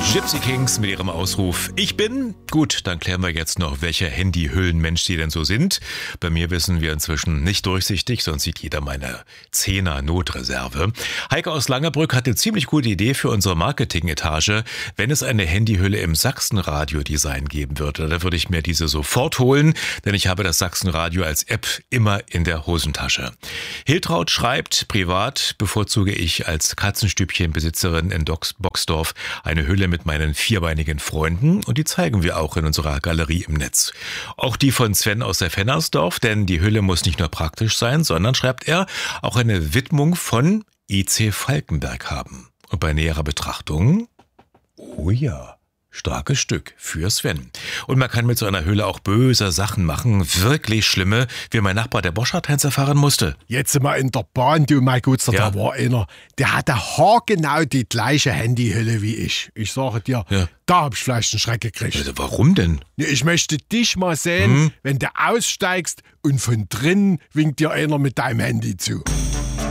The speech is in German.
Gypsy Kings mit ihrem Ausruf Ich bin. Gut, dann klären wir jetzt noch, welche Handyhüllenmensch sie denn so sind. Bei mir wissen wir inzwischen nicht durchsichtig, sonst sieht jeder meine 10er Notreserve. Heike aus Langerbrück hat eine ziemlich gute Idee für unsere Marketing-Etage. Wenn es eine Handyhülle im Sachsenradio-Design geben würde, dann würde ich mir diese sofort holen, denn ich habe das Sachsenradio als App immer in der Hosentasche. Hiltraud schreibt, privat bevorzuge ich als Katzenstübchenbesitzerin in Boxdorf eine Hülle mit meinen vierbeinigen Freunden und die zeigen wir auch in unserer Galerie im Netz. Auch die von Sven aus der Fennersdorf, denn die Hülle muss nicht nur praktisch sein, sondern, schreibt er, auch eine Widmung von IC Falkenberg haben. Und bei näherer Betrachtung, oh ja, starkes Stück für Sven. Und man kann mit so einer Hülle auch böse Sachen machen, wirklich schlimme, wie mein Nachbar, der Boschardt-Heinz, erfahren musste. Jetzt mal in der Bahn, du mein Gutster, Ja. da war einer, der hatte haargenau die gleiche Handyhülle wie ich. Ich sage dir, Ja. da hab ich vielleicht einen Schreck gekriegt. Also warum denn? Ja, ich möchte dich mal sehen, wenn du aussteigst und von drinnen winkt dir einer mit deinem Handy zu.